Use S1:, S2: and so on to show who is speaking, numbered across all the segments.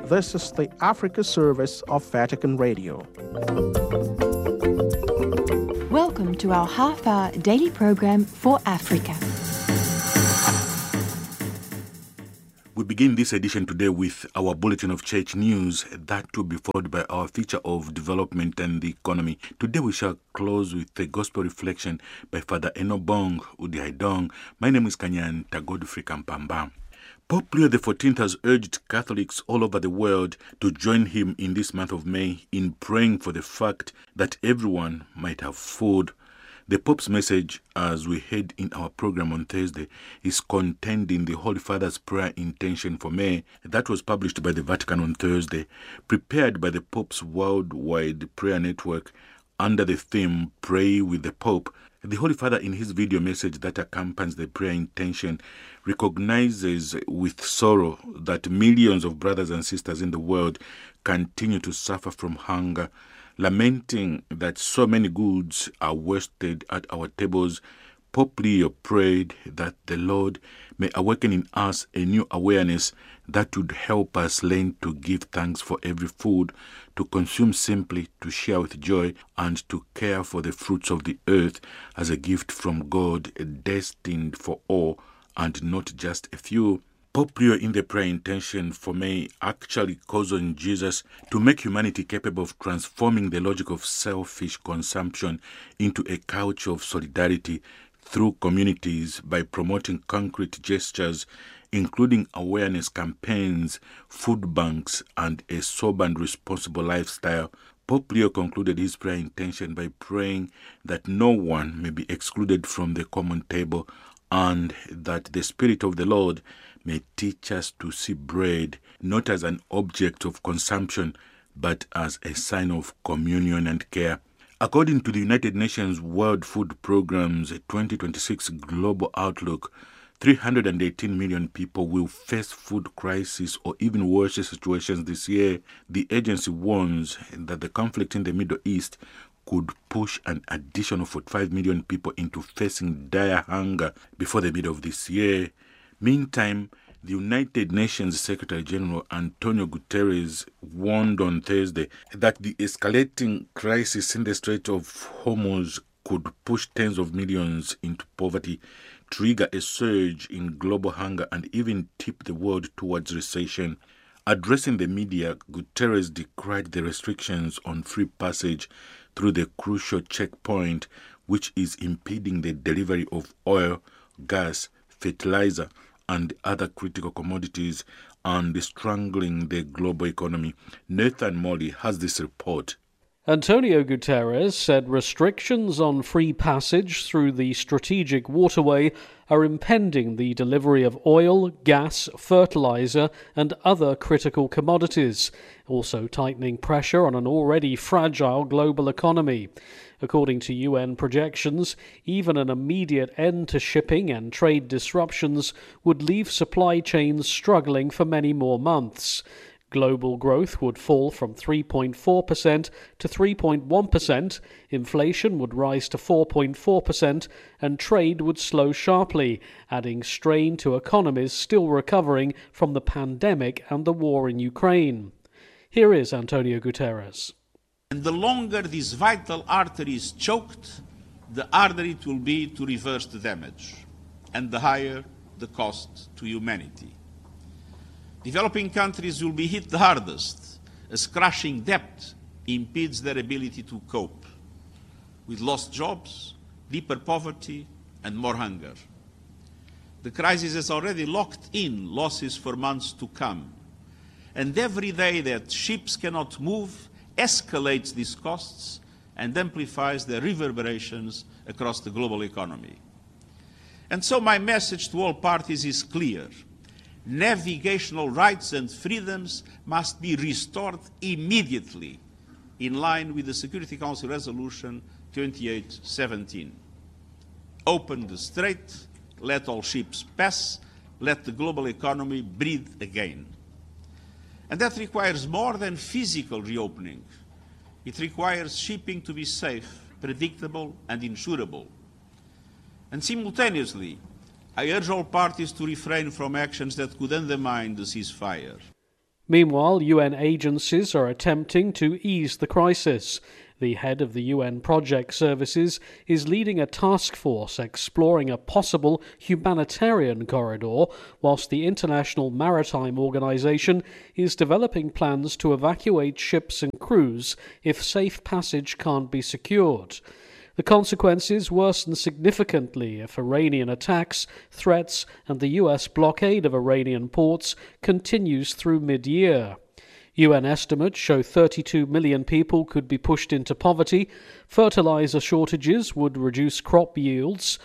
S1: This is the Africa service of Vatican Radio.
S2: Welcome to our half-hour daily program for Africa.
S3: We begin this edition today with our Bulletin of Church News, that to be followed by our feature of development and the economy. Today we shall close with a gospel reflection by Father Enobong Udihaidong. My name is Kanyan Tagodfrey Kampamba. Pope Leo XIV has urged Catholics all over the world to join him in this month of May in praying for the fact that everyone might have food. The Pope's message, as we heard in our program on Thursday, is contained in the Holy Father's prayer intention for May that was published by the Vatican on Thursday, prepared by the Pope's worldwide prayer network under the theme Pray with the Pope. The Holy Father, in his video message that accompanies the prayer intention, recognizes with sorrow that millions of brothers and sisters in the world continue to suffer from hunger, lamenting that so many goods are wasted at our tables. Pope Leo prayed that the Lord may awaken in us a new awareness that would help us learn to give thanks for every food, to consume simply, to share with joy, and to care for the fruits of the earth as a gift from God, destined for all and not just a few. Pope Leo, in the prayer intention for May, actually calls on Jesus to make humanity capable of transforming the logic of selfish consumption into a culture of solidarity through communities by promoting concrete gestures, including awareness campaigns, food banks, and a sober and responsible lifestyle. Pope Leo concluded his prayer intention by praying that no one may be excluded from the common table and that the Spirit of the Lord may teach us to see bread not as an object of consumption, but as a sign of communion and care. According to the United Nations World Food Programme's 2026 Global Outlook, 318 million people will face food crisis or even worse situations this year. The agency warns that the conflict in the Middle East could push an additional 45 million people into facing dire hunger before the middle of this year. Meantime, the United Nations Secretary General Antonio Guterres warned on Thursday that the escalating crisis in the Strait of Hormuz could push tens of millions into poverty, trigger a surge in global hunger, and even tip the world towards recession. Addressing the media, Guterres decried the restrictions on free passage through the crucial checkpoint, which is impeding the delivery of oil, gas, fertilizer, and other critical commodities, and strangling the global economy. Nathan Molly has this report.
S4: Antonio Guterres said restrictions on free passage through the strategic waterway are impeding the delivery of oil, gas, fertilizer, and other critical commodities, also tightening pressure on an already fragile global economy. According to UN projections, even an immediate end to shipping and trade disruptions would leave supply chains struggling for many more months. Global growth would fall from 3.4% to 3.1%, inflation would rise to 4.4%, and trade would slow sharply, adding strain to economies still recovering from the pandemic and the war in Ukraine. Here is Antonio Guterres.
S5: And the longer this vital artery is choked, the harder it will be to reverse the damage, and the higher the cost to humanity. Developing countries will be hit the hardest, as crushing debt impedes their ability to cope, with lost jobs, deeper poverty, and more hunger. The crisis has already locked in losses for months to come, and every day that ships cannot move escalates these costs and amplifies their reverberations across the global economy. And so my message to all parties is clear. Navigational rights and freedoms must be restored immediately, in line with the Security Council Resolution 2817. Open the strait, let all ships pass, let the global economy breathe again. And that requires more than physical reopening. It requires shipping to be safe, predictable, and insurable. And simultaneously, I urge all parties to refrain from actions that could undermine the ceasefire.
S4: Meanwhile, UN agencies are attempting to ease the crisis. The head of the UN Project Services is leading a task force exploring a possible humanitarian corridor, whilst the International Maritime Organization is developing plans to evacuate ships and crews if safe passage can't be secured. The consequences worsen significantly if Iranian attacks, threats, and the US blockade of Iranian ports continues through mid-year. UN estimates show 32 million people could be pushed into poverty, fertilizer shortages would reduce crop yields,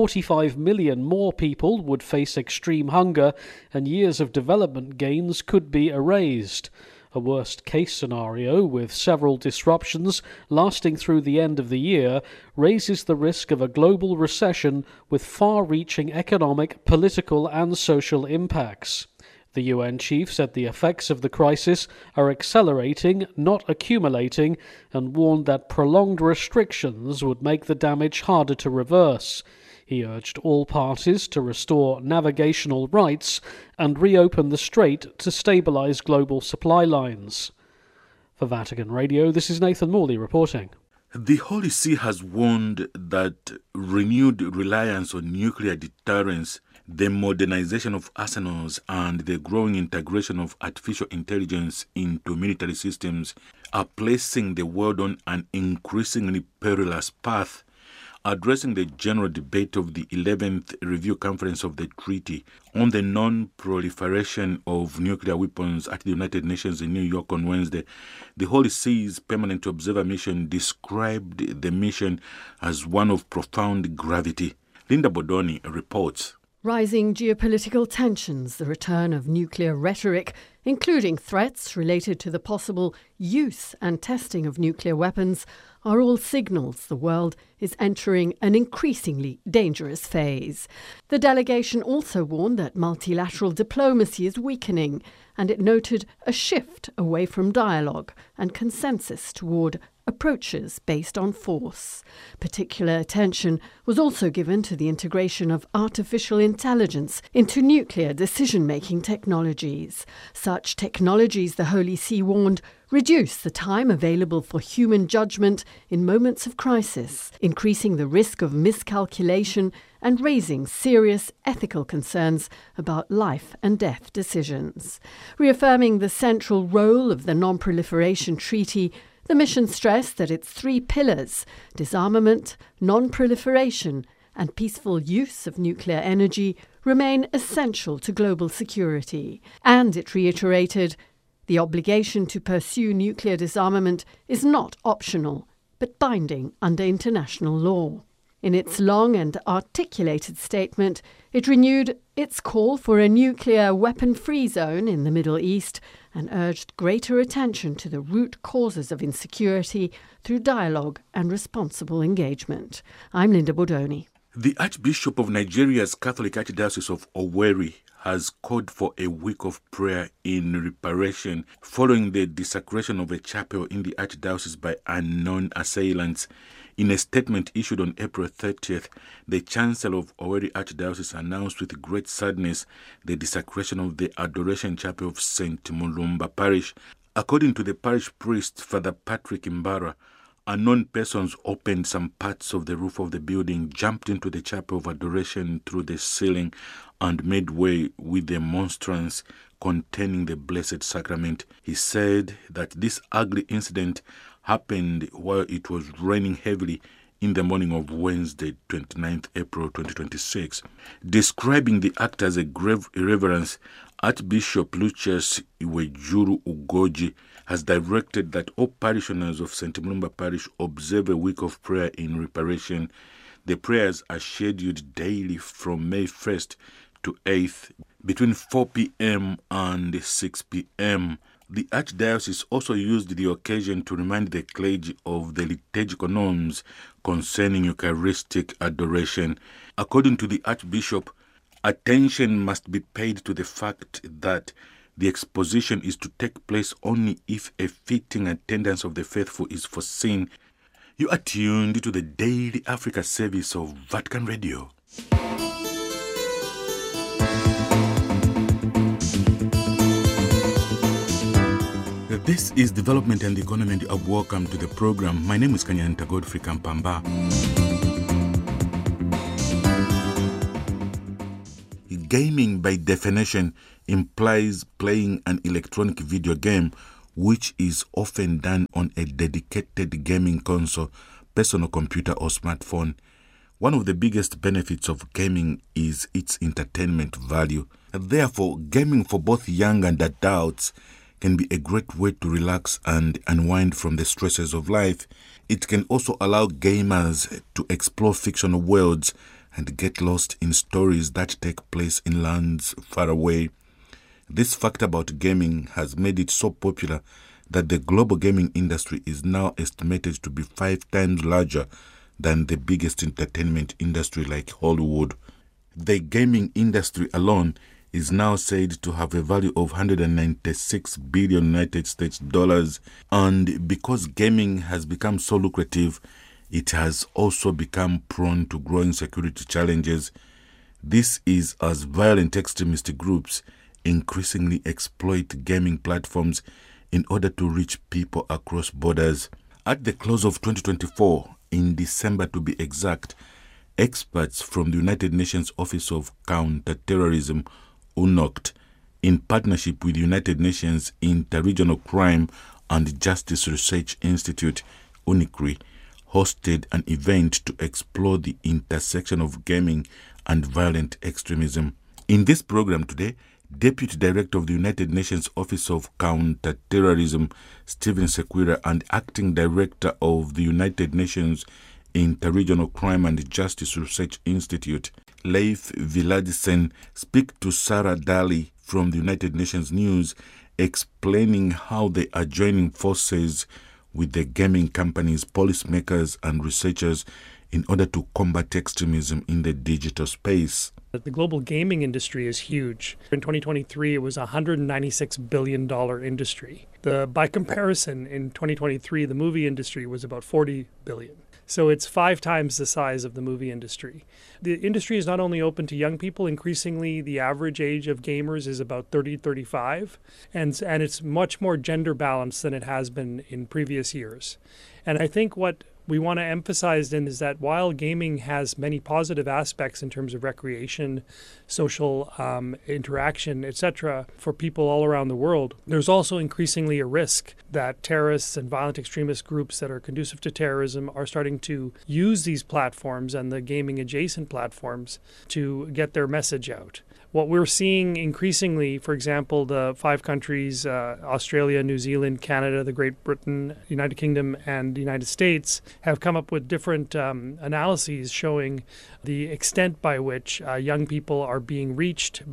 S4: 45 million more people would face extreme hunger, and years of development gains could be erased. A worst-case scenario, with several disruptions lasting through the end of the year, raises the risk of a global recession with far-reaching economic, political and social impacts. The UN chief said the effects of the crisis are accelerating, not accumulating, and warned that prolonged restrictions would make the damage harder to reverse. He urged all parties to restore navigational rights and reopen the strait to stabilise global supply lines. For Vatican Radio, this is Nathan Morley reporting.
S3: The Holy See has warned that renewed reliance on nuclear deterrence, the modernization of arsenals, and the growing integration of artificial intelligence into military systems are placing the world on an increasingly perilous path. Addressing the general debate of the 11th Review Conference of the Treaty on the non-proliferation of nuclear weapons at the United Nations in New York on Wednesday, the Holy See's Permanent Observer Mission described the mission as one of profound gravity. Linda Bodoni reports.
S6: Rising geopolitical tensions, the return of nuclear rhetoric, including threats related to the possible use and testing of nuclear weapons, are all signals the world is entering an increasingly dangerous phase. The delegation also warned that multilateral diplomacy is weakening, and it noted a shift away from dialogue and consensus toward approaches based on force. Particular attention was also given to the integration of artificial intelligence into nuclear decision-making technologies. Such technologies, the Holy See warned, reduce the time available for human judgment in moments of crisis, increasing the risk of miscalculation and raising serious ethical concerns about life and death decisions. Reaffirming the central role of the Non-Proliferation Treaty, the mission stressed that its 3 pillars, disarmament, non-proliferation, and peaceful use of nuclear energy, remain essential to global security. And it reiterated, the obligation to pursue nuclear disarmament is not optional, but binding under international law. In its long and articulated statement, it renewed its call for a nuclear weapon-free zone in the Middle East and urged greater attention to the root causes of insecurity through dialogue and responsible engagement. I'm Linda Bodoni.
S3: The Archbishop of Nigeria's Catholic Archdiocese of Owerri has called for a week of prayer in reparation following the desecration of a chapel in the Archdiocese by unknown assailants. In a statement issued on April 30th, the Chancellor of Owerri Archdiocese announced with great sadness the desecration of the Adoration Chapel of St. Mulumba Parish. According to the parish priest, Father Patrick Mbara, unknown persons opened some parts of the roof of the building, jumped into the Chapel of Adoration through the ceiling, and made way with the monstrance containing the Blessed Sacrament. He said that this ugly incident happened while it was raining heavily in the morning of Wednesday, 29th April 2026. Describing the act as a grave irreverence, Archbishop Lucius Iwejuru Ugoji has directed that all parishioners of St. Mulumba Parish observe a week of prayer in reparation. The prayers are scheduled daily from May 1st to 8th between 4 p.m. and 6 p.m. The Archdiocese also used the occasion to remind the clergy of the liturgical norms concerning Eucharistic adoration. According to the Archbishop, attention must be paid to the fact that the exposition is to take place only if a fitting attendance of the faithful is foreseen. You are tuned to the Daily Africa service of Vatican Radio. This is Development and the Economy, and welcome to the program. My name is Kanyanta Godfrey Kampamba. Gaming, by definition, implies playing an electronic video game, which is often done on a dedicated gaming console, personal computer, or smartphone. One of the biggest benefits of gaming is its entertainment value. Therefore, gaming for both young and adults can be a great way to relax and unwind from the stresses of life. It can also allow gamers to explore fictional worlds and get lost in stories that take place in lands far away. This fact about gaming has made it so popular that the global gaming industry is now estimated to be 5 times larger than the biggest entertainment industry like Hollywood. The gaming industry alone is now said to have a value of $196 billion United States dollars, and because gaming has become so lucrative, it has also become prone to growing security challenges. This is as violent extremist groups increasingly exploit gaming platforms in order to reach people across borders. At the close of 2024, in December to be exact, experts from the United Nations Office of Counterterrorism, UNOCT, in partnership with the United Nations Interregional Crime and Justice Research Institute, UNICRI, hosted an event to explore the intersection of gaming and violent extremism. In this program today, Deputy Director of the United Nations Office of Counterterrorism, Stephen Sequeira, and Acting Director of the United Nations Interregional Crime and Justice Research Institute, Leif Viladsen, speak to Sarah Daly from the United Nations News, explaining how they are joining forces with the gaming companies, policymakers, and researchers in order to combat extremism in the digital space.
S7: The global gaming industry is huge. In 2023, it was a $196 billion industry. By comparison, in 2023, the movie industry was about $40 billion. So it's 5 times the size of the movie industry. The industry is not only open to young people. Increasingly, the average age of gamers is about 35, and it's much more gender balanced than it has been in previous years. And I think what we want to emphasize then is that while gaming has many positive aspects in terms of recreation, social interaction, etc., for people all around the world, there's also increasingly a risk that terrorists and violent extremist groups that are conducive to terrorism are starting to use these platforms and the gaming adjacent platforms to get their message out. What we're seeing increasingly, for example, the 5 countries, Australia, New Zealand, Canada, the Great Britain, United Kingdom, and the United States, have come up with different analyses showing the extent by which young people are being reached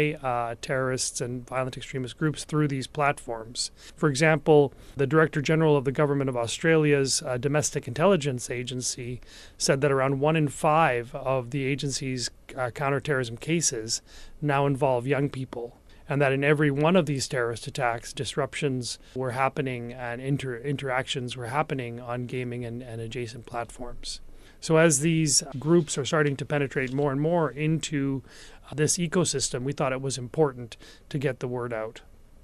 S7: by terrorists and violent extremist groups through these platforms. For example, the Director General of the Government of Australia's Domestic Intelligence Agency said that around 1 in 5 of the agency's counterterrorism cases now involve young people, and that in every one of these terrorist attacks, disruptions were happening and interactions were happening on gaming and adjacent platforms. So as these groups are starting to penetrate more and more into this ecosystem, we thought it was important to get the word out.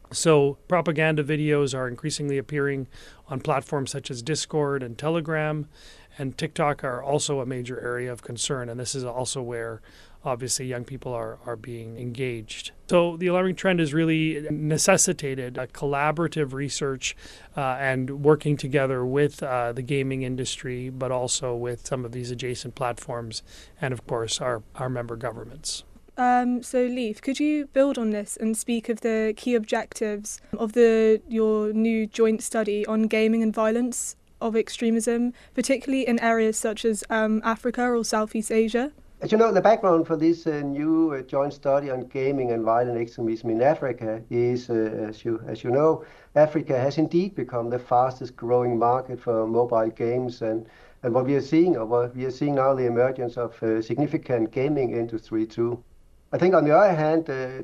S7: So propaganda videos are increasingly appearing on platforms such as Discord and Telegram, and TikTok are also a major area of concern, and this is also where obviously young people are being engaged. So the alarming trend has really necessitated a collaborative research and working together with the gaming industry, but also with some of these adjacent platforms and, of course, our member governments.
S8: So, Leif, could you build on this and speak of the key objectives of your new joint study on gaming and violence of extremism, particularly in areas such as Africa or Southeast Asia?
S9: As you know, the background for this new joint study on gaming and violent extremism in Africa is, as you know, Africa has indeed become the fastest growing market for mobile games, and what we are seeing now, the emergence of significant gaming industry too. I think on the other hand, the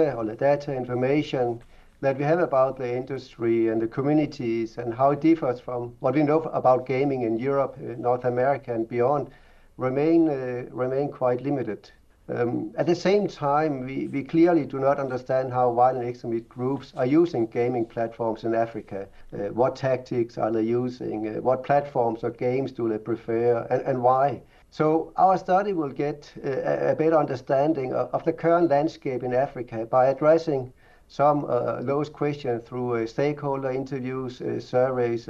S9: data information that we have about the industry and the communities and how it differs from what we know about gaming in Europe, North America and beyond remain quite limited. At the same time, we clearly do not understand how violent extremist groups are using gaming platforms in Africa. What tactics are they using? What platforms or games do they prefer, and why? So our study will get a better understanding of the current landscape in Africa by addressing some those questions through stakeholder interviews, surveys,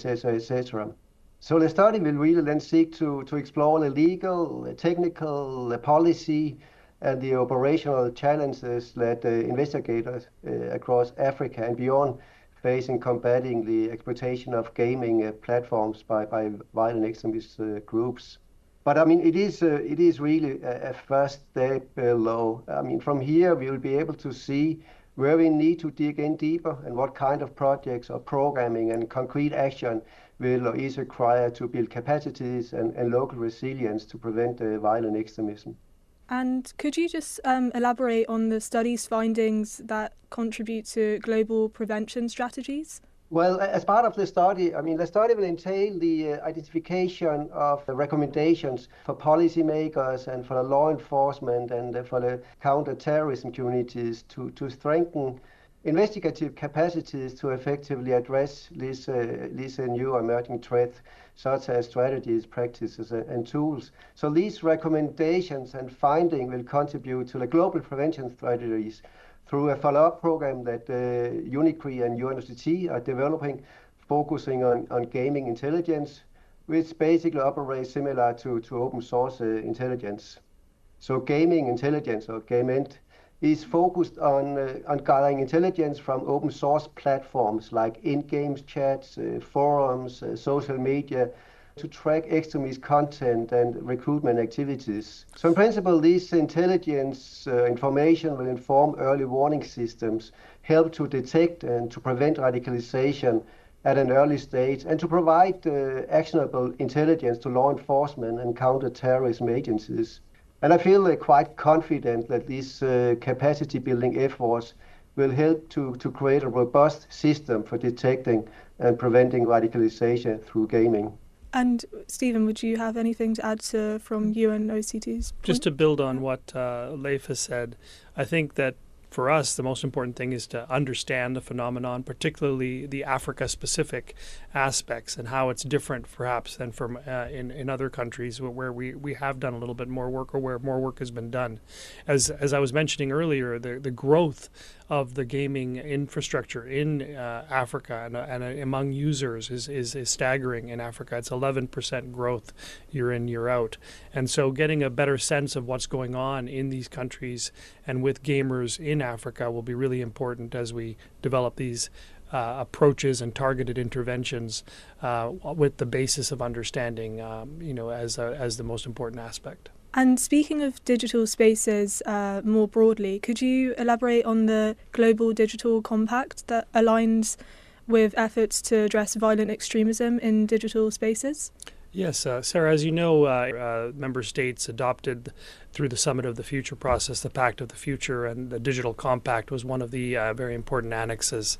S9: etc. So the study will really then seek to explore the legal, the technical, the policy, and the operational challenges that investigators across Africa and beyond face in combating the exploitation of gaming platforms by violent extremist groups. But I mean, it is really a first step low. I mean, from here we will be able to see where we need to dig in deeper and what kind of projects or programming and concrete action will or is required to build capacities and local resilience to prevent violent extremism.
S8: And could you just elaborate on the study's findings that contribute to global prevention strategies?
S9: Well, as part of the study, I mean, the study will entail the identification of the recommendations for policymakers and for the law enforcement and for the counter-terrorism communities to strengthen investigative capacities to effectively address these new emerging threats, such as strategies, practices, and tools. So these recommendations and findings will contribute to the global prevention strategies through a follow-up program that UNICRI and UNOCT are developing, focusing on gaming intelligence, which basically operates similar to open source intelligence. So gaming intelligence, or GameInt, is focused on gathering intelligence from open source platforms like in-game chats, forums, social media, to track extremist content and recruitment activities. So in principle, this intelligence information will inform early warning systems, help to detect and to prevent radicalization at an early stage, and to provide actionable intelligence to law enforcement and counter-terrorism agencies. And I feel quite confident that these capacity building efforts will help to create a robust system for detecting and preventing radicalization through gaming.
S8: And Stephen, would you have anything to add from UNOCT's point?
S7: Just to build on what Leif has said, I think that for us, the most important thing is to understand the phenomenon, particularly the Africa-specific aspects and how it's different, perhaps, than from in other countries where we have done a little bit more work or where more work has been done. As I was mentioning earlier, the growth of the gaming infrastructure in Africa and among users is staggering in Africa. It's 11% growth year in, year out. And so getting a better sense of what's going on in these countries and with gamers in Africa will be really important as we develop these approaches and targeted interventions with the basis of understanding, as the most important aspect.
S8: And speaking of digital spaces more broadly, could you elaborate on the Global Digital Compact that aligns with efforts to address violent extremism in digital spaces?
S7: Yes, Sarah, as you know, member states adopted through the Summit of the Future process the Pact of the Future, and the Digital Compact was one of the very important annexes.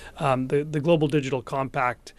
S7: The Global Digital Compact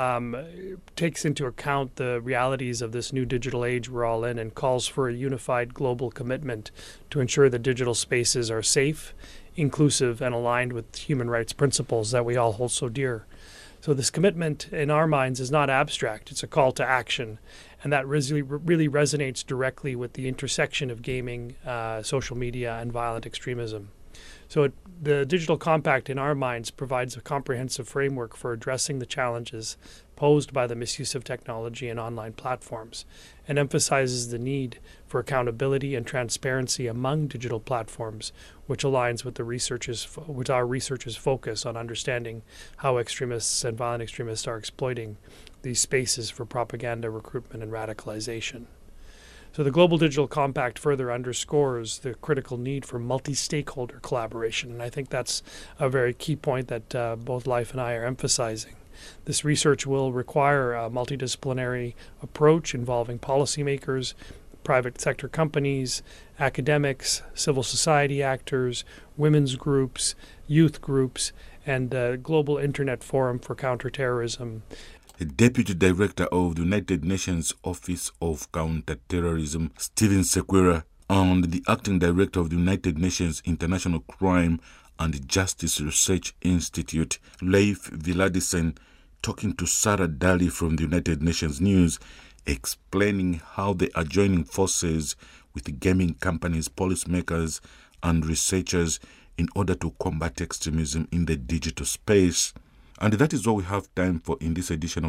S7: takes into account the realities of this new digital age we're all in and calls for a unified global commitment to ensure that digital spaces are safe, inclusive, and aligned with human rights principles that we all hold so dear. So this commitment in our minds is not abstract, it's a call to action, and that really resonates directly with the intersection of gaming, social media, and violent extremism. So the Digital Compact, in our minds, provides a comprehensive framework for addressing the challenges posed by the misuse of technology and online platforms, and emphasizes the need for accountability and transparency among digital platforms, which aligns with our researchers' focus on understanding how extremists and violent extremists are exploiting these spaces for propaganda, recruitment, and radicalization. So the Global Digital Compact further underscores the critical need for multi-stakeholder collaboration, and I think that's a very key point that both Leif and I are emphasizing. This research will require a multidisciplinary approach involving policymakers, private sector companies, academics, civil society actors, women's groups, youth groups, and the Global Internet Forum for Counterterrorism.
S3: The Deputy Director of the United Nations Office of Counterterrorism, Stephen Sequeira, and the acting director of the United Nations International Crime and Justice Research Institute, Leif Villadisen, talking to Sarah Daly from the United Nations News, explaining how they are joining forces with gaming companies, policymakers, and researchers in order to combat extremism in the digital space. And that is all we have time for in this edition of